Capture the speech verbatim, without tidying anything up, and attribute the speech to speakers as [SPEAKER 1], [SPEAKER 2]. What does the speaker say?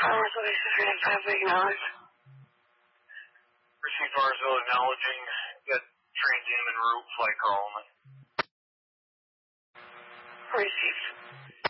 [SPEAKER 1] Farmersville, this is Red five, acknowledge.
[SPEAKER 2] Received Farmersville acknowledging that transient en route flight call only.